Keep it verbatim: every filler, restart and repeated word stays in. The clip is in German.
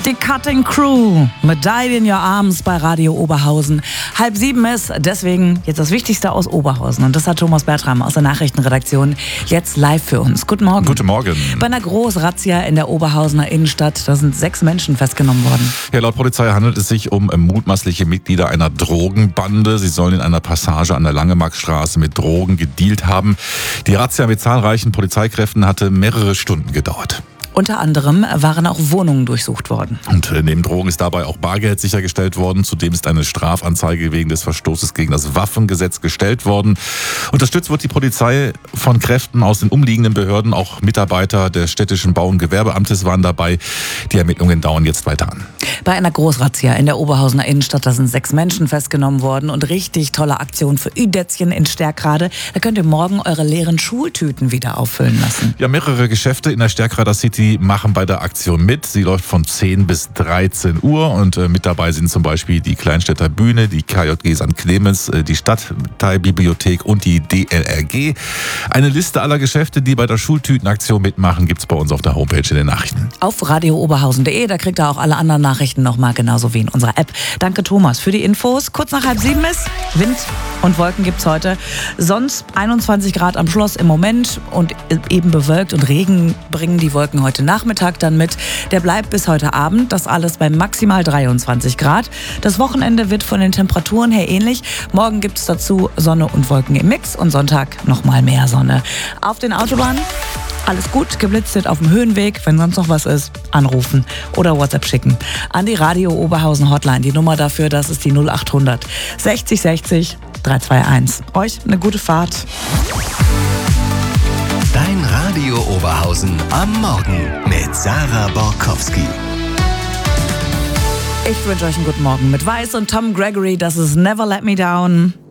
Die Cutting Crew mit Dive in Your Arms bei Radio Oberhausen. Halb sieben ist, deswegen jetzt das Wichtigste aus Oberhausen. Und das hat Thomas Bertram aus der Nachrichtenredaktion jetzt live für uns. Guten Morgen. Guten Morgen. Bei einer Großrazzia in der Oberhausener Innenstadt, da sind sechs Menschen festgenommen worden. Ja, laut Polizei handelt es sich um mutmaßliche Mitglieder einer Drogenbande. Sie sollen in einer Passage an der Langemarkstraße mit Drogen gedealt haben. Die Razzia mit zahlreichen Polizeikräften hatte mehrere Stunden gedauert. Unter anderem waren auch Wohnungen durchsucht worden. Und neben Drogen ist dabei auch Bargeld sichergestellt worden. Zudem ist eine Strafanzeige wegen des Verstoßes gegen das Waffengesetz gestellt worden. Unterstützt wird die Polizei von Kräften aus den umliegenden Behörden. Auch Mitarbeiter des städtischen Bau- und Gewerbeamtes waren dabei. Die Ermittlungen dauern jetzt weiter an. Bei einer Großrazzia in der Oberhausener Innenstadt, da sind sechs Menschen festgenommen worden und richtig tolle Aktion für Ü-Dätzchen in Stärkrade. Da könnt ihr morgen eure leeren Schultüten wieder auffüllen lassen. Ja, mehrere Geschäfte in der Stärkrader City machen bei der Aktion mit. Sie läuft von zehn bis dreizehn Uhr und äh, mit dabei sind zum Beispiel die Kleinstädter Bühne, die K J G Sankt Clemens, äh, die Stadtteilbibliothek und die D L R G. Eine Liste aller Geschäfte, die bei der Schultütenaktion mitmachen, gibt's bei uns auf der Homepage in den Nachrichten. Auf radio oberhausen punkt de, da kriegt ihr auch alle anderen Nachrichten nochmal, genauso wie in unserer App. Danke Thomas für die Infos. Kurz nach halb sieben ist Wind und Wolken gibt's heute. Sonst einundzwanzig Grad am Schloss im Moment und eben bewölkt und Regen bringen die Wolken heute Nachmittag dann mit. Der bleibt bis heute Abend. Das alles bei maximal dreiundzwanzig Grad. Das Wochenende wird von den Temperaturen her ähnlich. Morgen gibt es dazu Sonne und Wolken im Mix und Sonntag nochmal mehr Sonne. Auf den Autobahnen alles gut, geblitzt wird auf dem Höhenweg. Wenn sonst noch was ist, anrufen oder WhatsApp schicken. An die Radio Oberhausen Hotline. Die Nummer dafür, das ist die null acht hundert sechzig sechzig drei zwei eins. Euch eine gute Fahrt. Dein Radio Oberhausen am Morgen mit Sarah Borkowski. Ich wünsche euch einen guten Morgen mit Weiß und Tom Gregory. Das ist Never Let Me Down.